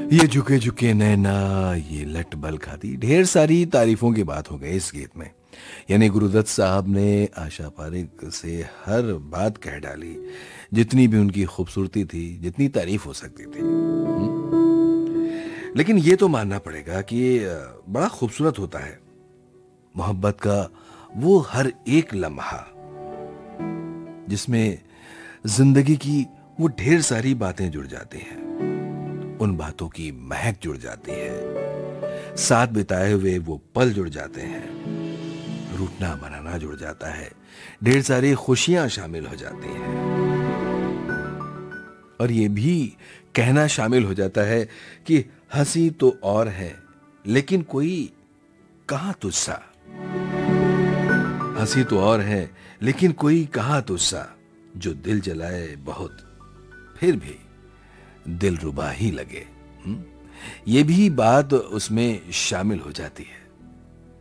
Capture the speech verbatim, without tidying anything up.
ये झुके झुके नैना, ये लट बल खाती, ढेर सारी तारीफों की बात हो गई इस गीत में। यानी गुरुदत्त साहब ने आशा पारेख से हर बात कह डाली, जितनी भी उनकी खूबसूरती थी, जितनी तारीफ हो सकती थी। हम्म? लेकिन ये तो मानना पड़ेगा कि ये अ, बड़ा खूबसूरत होता है मोहब्बत का वो हर एक लम्हा, जिसमें जिंदगी की वो ढेर सारी बातें जुड़ जाती हैं, उन बातों की महक जुड़ जाती है, साथ बिताए हुए वो पल जुड़ जाते हैं, रूठना मनाना जुड़ जाता है, ढेर सारी खुशियां शामिल हो जाती हैं, और ये भी कहना शामिल हो जाता है कि हंसी तो और है लेकिन कोई कहां तुझसा, हंसी तो और है लेकिन कोई कहां तुझसा, जो दिल जलाए बहुत फिर भी दिल रुबा ही लगे। हुँ? ये भी बात उसमें शामिल हो जाती है।